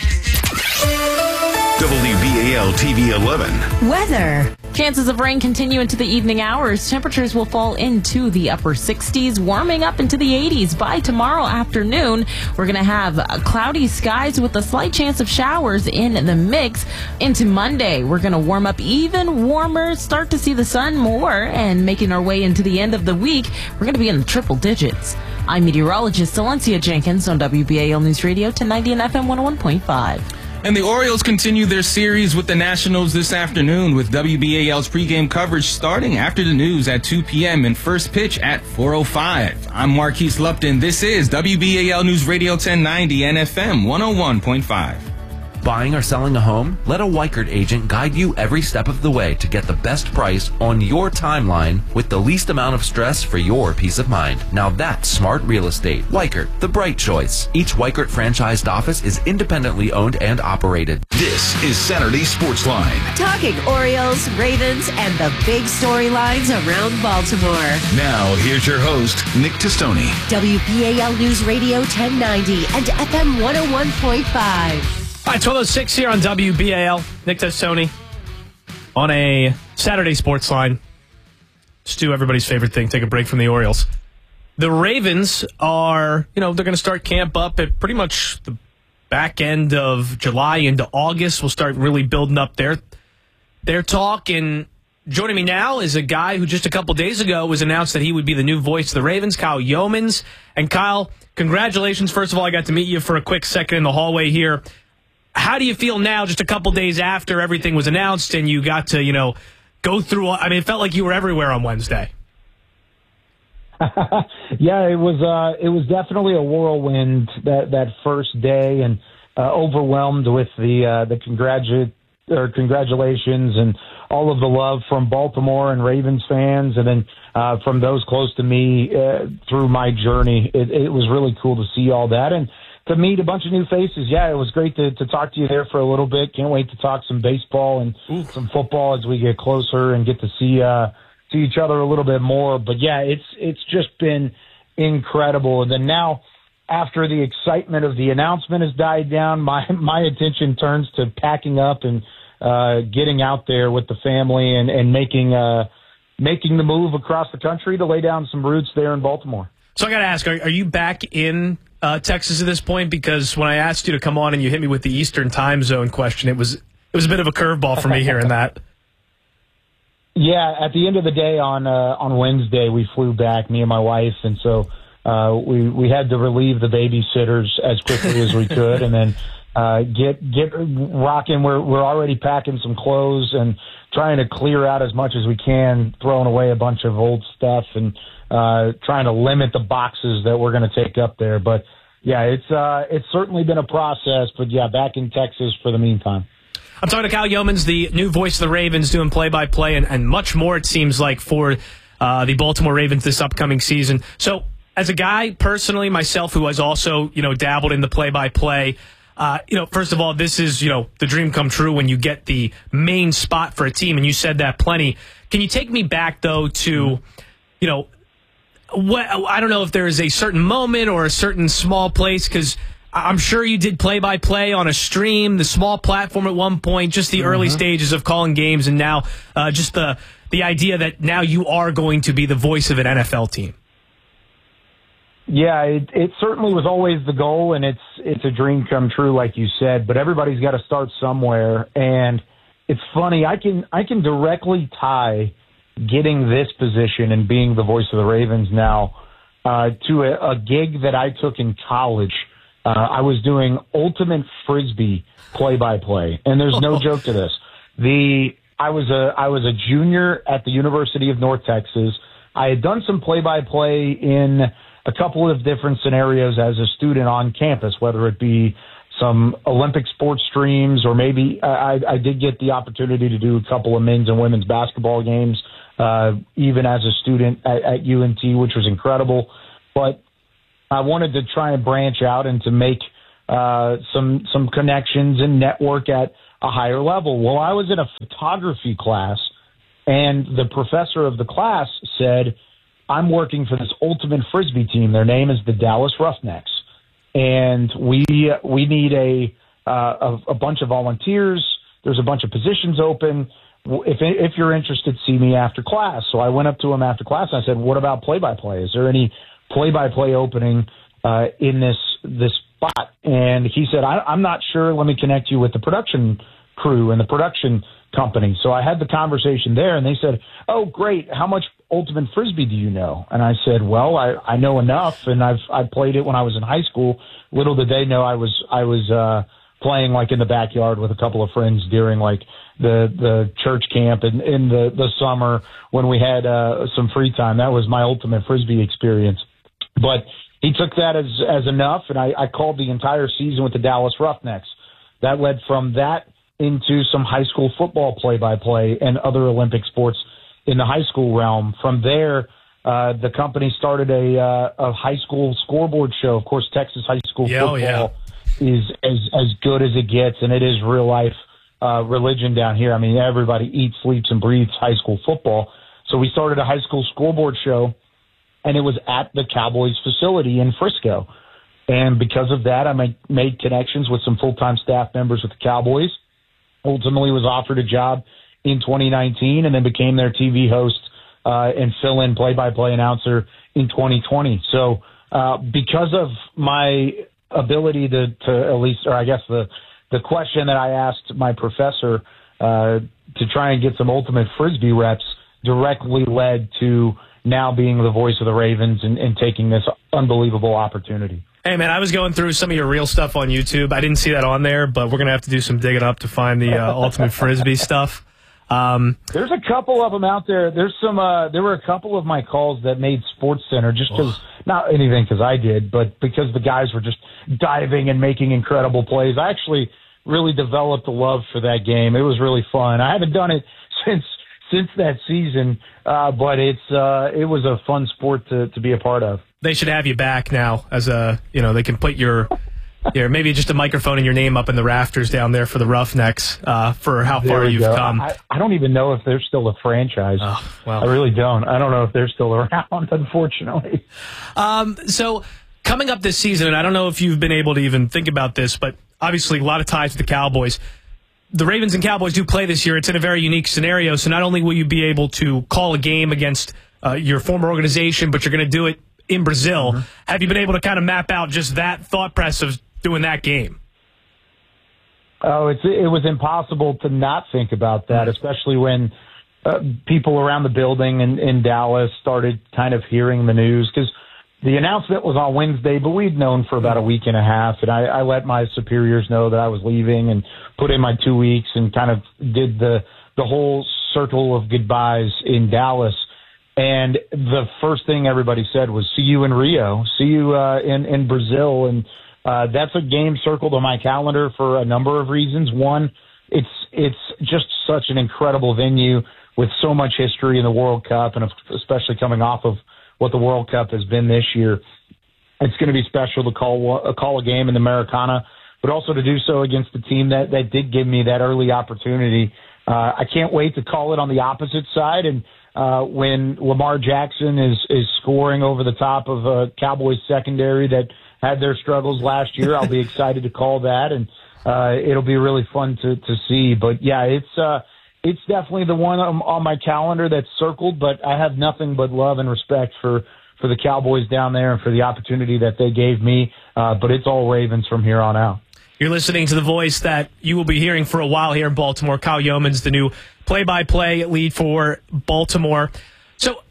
W B A L T V eleven. Weather. Chances of rain continue into the evening hours. Temperatures will fall into the upper sixties, warming up into the eighties by tomorrow afternoon. We're going to have cloudy skies with a slight chance of showers in the mix. Into Monday, we're going to warm up even warmer, start to see the sun more, and making our way into the end of the week, we're going to be in the triple digits. I'm meteorologist Valencia Jenkins on W B A L News Radio ten ninety and F M one oh one point five. And the Orioles continue their series with the Nationals this afternoon with W B A L's pregame coverage starting after the news at two p.m. and first pitch at four oh five. I'm Marquise Lupton. This is W B A L News Radio ten ninety and F M one oh one point five. Buying or selling a home? Let a Weichert agent guide you every step of the way to get the best price on your timeline with the least amount of stress for your peace of mind. Now that's smart real estate. Weichert, the bright choice. Each Weichert franchised office is independently owned and operated. This is Saturday Sports Line. Talking Orioles, Ravens, and the big storylines around Baltimore. Now, here's your host, Nick Testoni. W B A L News Radio ten ninety and F M one oh one point five. All right, twelve oh six here on W B A L. Nick Testoni on a Saturday Sports Line. Let's do everybody's favorite thing, take a break from the Orioles. The Ravens are, you know, they're going to start camp up at pretty much the back end of July into August. We'll start really building up their, their talk. And joining me now is a guy who just a couple days ago was announced that he would be the new voice of the Ravens, Kyle Yeomans. And Kyle, congratulations. First of all, I got to meet you for a quick second in the hallway here. How do you feel now, just a couple days after everything was announced and you got to, you know, go through? I mean, it felt like you were everywhere on Wednesday. Yeah, it was. Uh, it was definitely a whirlwind that that first day, and uh, overwhelmed with the uh, the congratu- or congratulations and all of the love from Baltimore and Ravens fans, and then uh, from those close to me uh, through my journey. It, it was really cool to see all that and to meet a bunch of new faces. Yeah, it was great to, to talk to you there for a little bit. Can't wait to talk some baseball and Ooh. some football as we get closer and get to see uh, see each other a little bit more. But yeah, it's it's just been incredible. And then now, after the excitement of the announcement has died down, my my attention turns to packing up and uh, getting out there with the family and and making uh, making the move across the country to lay down some roots there in Baltimore. So I got to ask, are, are you back in Uh, Texas at this point? Because when I asked you to come on and you hit me with the Eastern time zone question, it was it was a bit of a curveball for me hearing that. Yeah, at the end of the day on uh, on Wednesday, we flew back, me and my wife, and so uh, we we had to relieve the babysitters as quickly as we could, and then uh, get get rocking. We're we're already packing some clothes and trying to clear out as much as we can, throwing away a bunch of old stuff and uh, trying to limit the boxes that we're going to take up there. But yeah, it's uh, it's certainly been a process. But yeah, back in Texas for the meantime. I'm talking to Kyle Yeomans, the new voice of the Ravens, doing play-by-play and, and much more, it seems like, for uh, the Baltimore Ravens this upcoming season. So as a guy, personally, myself, who has also, you know, dabbled in the play-by-play, uh, you know, first of all, this is, you know, the dream come true when you get the main spot for a team, and you said that plenty. Can you take me back, though, to, you know, what, I don't know if there is a certain moment or a certain small place, because I'm sure you did play-by-play on a stream, the small platform at one point, just the mm-hmm. early stages of calling games, and now uh, just the the idea that now you are going to be the voice of an N F L team. Yeah, it, it certainly was always the goal, and it's it's a dream come true, like you said. But everybody's got to start somewhere, and it's funny. I can I can directly tie getting this position and being the voice of the Ravens now uh, to a, a gig that I took in college. Uh, I was doing ultimate Frisbee play-by-play, and there's no joke to this. The I was a I was a junior at the University of North Texas, I had done some play-by-play in a couple of different scenarios as a student on campus, whether it be some Olympic sports streams, or maybe I, I did get the opportunity to do a couple of men's and women's basketball games, uh, even as a student at, at U N T, which was incredible. But I wanted to try and branch out and to make uh, some some connections and network at a higher level. Well, I was in a photography class, and the professor of the class said, I'm working for this ultimate Frisbee team. Their name is the Dallas Roughnecks. And we we need a, uh, a a bunch of volunteers. There's a bunch of positions open. If if you're interested, see me after class. So I went up to him after class and I said, "What about play-by-play? Is there any play-by-play opening uh, in this this spot?" And he said, I, "I'm not sure. Let me connect you with the production crew and the production company." So I had the conversation there, and they said, "Oh, great. How much Ultimate Frisbee do you know?" And I said, "Well, I, I know enough, and I've I played it when I was in high school." Little did they know I was I was uh, playing like in the backyard with a couple of friends during like the the church camp and in the the summer when we had uh, some free time. That was my Ultimate Frisbee experience. But he took that as as enough, and I, I called the entire season with the Dallas Roughnecks. That led from that into some high school football play-by-play and other Olympic sports in the high school realm. From there, uh, the company started a, uh, a high school scoreboard show. Of course, Texas high school yeah, football oh, yeah. is as, as good as it gets, and it is real life uh, religion down here. I mean, everybody eats, sleeps, and breathes high school football. So we started a high school scoreboard show, and it was at the Cowboys facility in Frisco. And because of that, I made, made connections with some full-time staff members with the Cowboys. Ultimately was offered a job in twenty nineteen and then became their T V host uh, and fill-in play-by-play announcer in twenty twenty. So uh, because of my ability to, to at least, or I guess the, the question that I asked my professor uh, to try and get some Ultimate Frisbee reps directly led to now being the voice of the Ravens and, and taking this unbelievable opportunity. Hey, man, I was going through some of your real stuff on YouTube. I didn't see that on there, but we're going to have to do some digging up to find the uh, Ultimate Frisbee stuff. Um, There's a couple of them out there. There's some. Uh, there were a couple of my calls that made SportsCenter just because, not anything because I did, but because the guys were just diving and making incredible plays. I actually really developed a love for that game. It was really fun. I haven't done it since since that season, uh, but it's uh, it was a fun sport to, to be a part of. They should have you back now as a, you know, they can put your, your maybe just a microphone and your name up in the rafters down there for the Roughnecks uh, for how far you've go. come. I, I don't even know if they're still a franchise. Oh, well. I really don't. I don't know if they're still around, unfortunately. Um, so coming up this season, and I don't know if you've been able to even think about this, but obviously a lot of ties to the Cowboys. The Ravens and Cowboys do play this year. It's in a very unique scenario. So not only will you be able to call a game against uh, your former organization, but you're going to do it in Brazil. Mm-hmm. Have you been able to kind of map out just that thought process of doing that game? Oh, it's, it was impossible to not think about that, especially when uh, people around the building in, in Dallas started kind of hearing the news, because the announcement was on Wednesday, but we'd known for about a week and a half, and I, I let my superiors know that I was leaving and put in my two weeks and kind of did the the whole circle of goodbyes in Dallas. And the first thing everybody said was, see you in Rio, see you uh, in, in Brazil. And uh, that's a game circled on my calendar for a number of reasons. One, it's it's just such an incredible venue with so much history in the World Cup, and especially coming off of what the World Cup has been this year. It's going to be special to call, uh, call a game in the Maracana, but also to do so against the team that, that did give me that early opportunity. Uh, I can't wait to call it on the opposite side, and Uh, when Lamar Jackson is, is scoring over the top of a Cowboys secondary that had their struggles last year, I'll be excited to call that, and uh, it'll be really fun to, to see. But, yeah, it's uh, it's definitely the one on, on my calendar that's circled, but I have nothing but love and respect for, for the Cowboys down there and for the opportunity that they gave me. Uh, but it's all Ravens from here on out. You're listening to the voice that you will be hearing for a while here in Baltimore. Kyle Yeomans, the new play-by-play lead for Baltimore. So, look,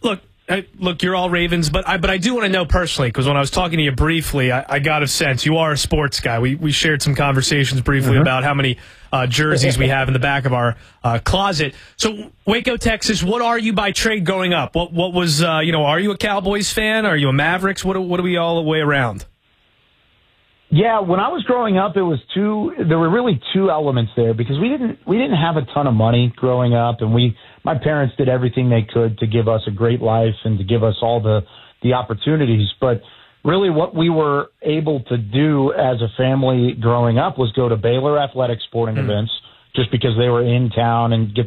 Hey, look, you're all Ravens, but I but I do want to know personally, because when I was talking to you briefly, I, I got a sense you are a sports guy. We we shared some conversations briefly mm-hmm. about how many uh, jerseys we have in the back of our uh, closet. So, Waco, Texas, what are you by trade growing up? What what was uh, you know? Are you a Cowboys fan? Are you a Mavericks? What what are we all the way around? Yeah, when I was growing up, it was two. There were really two elements there because we didn't we didn't have a ton of money growing up, and we my parents did everything they could to give us a great life and to give us all the the opportunities. But really, what we were able to do as a family growing up was go to Baylor athletic sporting mm. events, just because they were in town and get